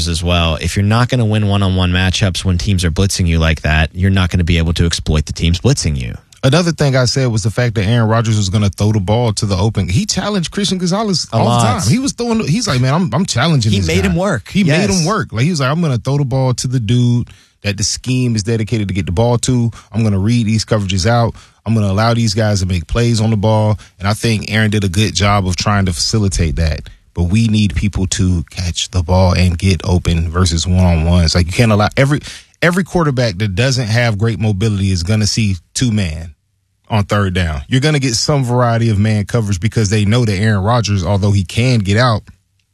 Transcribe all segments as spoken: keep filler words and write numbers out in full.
receivers as well. If you're not going to win one-on-one matchups when teams are blitzing you like that, you're not going to be able to exploit the teams blitzing you. Another thing I said was the fact that Aaron Rodgers was going to throw the ball to the open. He challenged Christian Gonzalez A all lot. the time. He was throwing. He's like, man, I'm I'm challenging. He this made guy. him work. He Yes. made him work. Like he was like, I'm going to throw the ball to the dude that the scheme is dedicated to get the ball to. I'm going to read these coverages out. I'm going to allow these guys to make plays on the ball. And I think Aaron did a good job of trying to facilitate that. But we need people to catch the ball and get open versus one-on-ones. Like you can't allow every every quarterback that doesn't have great mobility is going to see two man on third down. You're going to get some variety of man coverage because they know that Aaron Rodgers, although he can get out,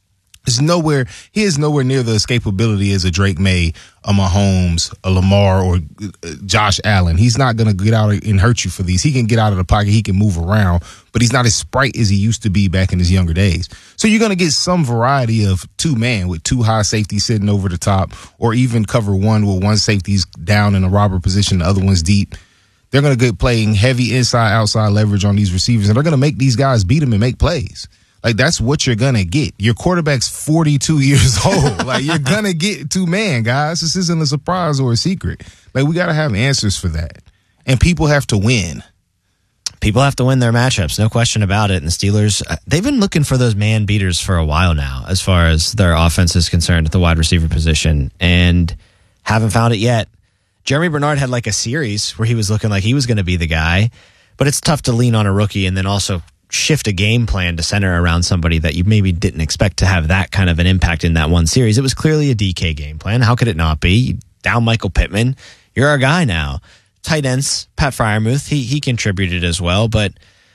is nowhere. He is nowhere near the escapability as a Drake May, a Mahomes, a Lamar, or Josh Allen. He's not going to get out and hurt you for these. He can get out of the pocket. He can move around, but he's not as sprite as he used to be back in his younger days. So you're going to get some variety of two man with two high safeties sitting over the top, or even cover one with one safety's down in a robber position, the other one's deep. They're going to get playing heavy inside, outside leverage on these receivers, and they're going to make these guys beat them and make plays. Like, that's what you're going to get. Your quarterback's forty-two years old. Like, you're going to get two man, guys. This isn't a surprise or a secret. Like, we got to have answers for that. And people have to win. People have to win their matchups, no question about it. And the Steelers, they've been looking for those man beaters for a while now, as far as their offense is concerned at the wide receiver position, and haven't found it yet. Jeremy Bernard had like a series where he was looking like he was going to be the guy, but it's tough to lean on a rookie and then also shift a game plan to center around somebody that you maybe didn't expect to have that kind of an impact in that one series. It was clearly a D K game plan. How could it not be? You down Michael Pittman. You're our guy now. Tight ends, Pat Freiermuth, he he contributed as well, but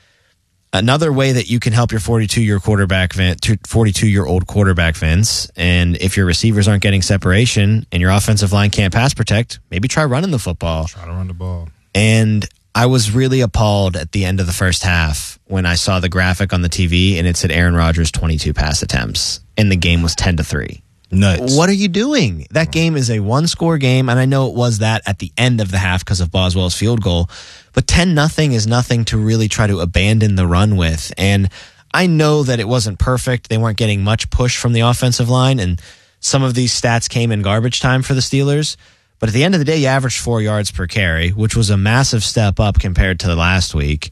another way that you can help your forty-two-year quarterback, forty-two-year-old quarterback, Vince, and if your receivers aren't getting separation and your offensive line can't pass protect, maybe try running the football. Try to run the ball. And I was really appalled at the end of the first half when I saw the graphic on the T V and it said Aaron Rodgers twenty-two pass attempts and the game was ten to three. Nuts. What are you doing? That game is a one-score game, and I know it was that at the end of the half because of Boswell's field goal, but ten nothing is nothing to really try to abandon the run with. And I know that it wasn't perfect. They weren't getting much push from the offensive line, and some of these stats came in garbage time for the Steelers. But at the end of the day, you averaged four yards per carry, which was a massive step up compared to the last week.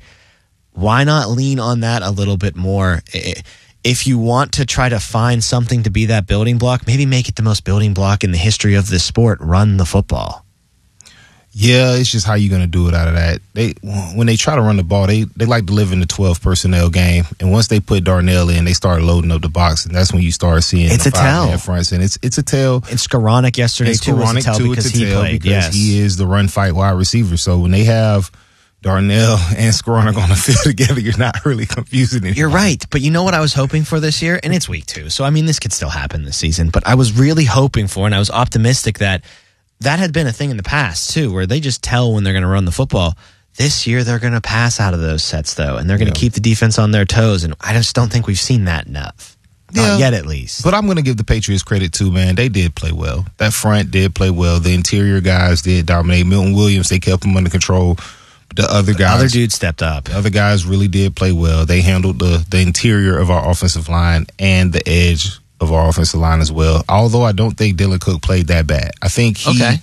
Why not lean on that a little bit more? If you want to try to find something to be that building block, maybe make it the most building block in the history of this sport. Run the football. Yeah, it's just how you're going to do it out of that. They when they try to run the ball, they, they like to live in the twelve personnel game. And once they put Darnell in, they start loading up the box, and that's when you start seeing it's the a tell. Fronts. And it's it's a tell. And Skoranek yesterday and too was a tell too, because it's a he tell played. Because yes. he is the run fight wide receiver. So when they have Darnell and Skoranek on the field together, you're not really confusing anybody. You're right, but you know what I was hoping for this year? And it's week two, so I mean, this could still happen this season, but I was really hoping for, and I was optimistic that that had been a thing in the past, too, where they just tell when they're going to run the football. This year, they're going to pass out of those sets, though, and they're going to yeah. keep the defense on their toes, and I just don't think we've seen that enough. Not yeah. yet, at least. But I'm going to give the Patriots credit, too, man. They did play well. That front did play well. The interior guys did dominate. Milton Williams, they kept him under control. The other guys, other dudes stepped up. The other guys really did play well. They handled the the interior of our offensive line and the edge of our offensive line as well. Although I don't think Dylan Cook played that bad. I think he, okay.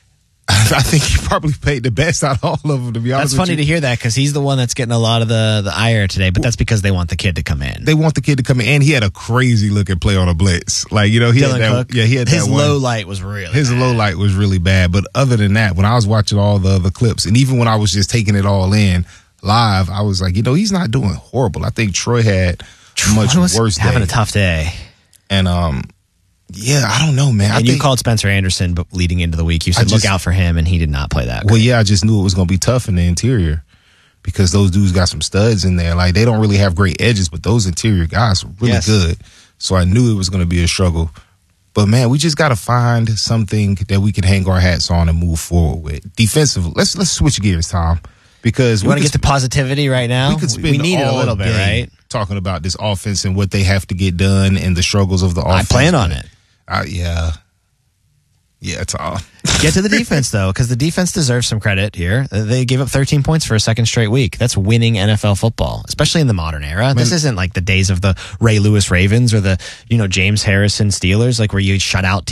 I think he probably played the best out of all of them. To be honest, that's funny with you. to hear that because he's the one that's getting a lot of the the ire today. But that's because they want the kid to come in. They want the kid to come in, and he had a crazy looking play on a blitz. Like you know, he Dylan had that. Cook, yeah, he had his that low one. light was really his bad. low light was really bad. But other than that, when I was watching all the other clips, and even when I was just taking it all in live, I was like, you know, he's not doing horrible. I think Troy had a much was worse having day. a tough day, and um. Yeah, I don't know, man. And I you think, called Spencer Anderson but leading into the week. You said, just, look out for him, and he did not play that Well, great. yeah, I just knew it was going to be tough in the interior because those dudes got some studs in there. Like, they don't really have great edges, but those interior guys are really Yes. good. So I knew it was going to be a struggle. But, man, we just got to find something that we can hang our hats on and move forward with. Defensively, let's let's switch gears, Tom. Because you want to get to positivity right now? We could spend we need it a all little bit, day right? Talking about this offense and what they have to get done and the struggles of the offense. I plan on it. Uh, yeah. Yeah, it's all. Get to the defense, though, because the defense deserves some credit here. They gave up thirteen points for a second straight week. That's winning N F L football, especially in the modern era. Man, this isn't like the days of the Ray Lewis Ravens or the, you know, James Harrison Steelers, like where you shut out teams.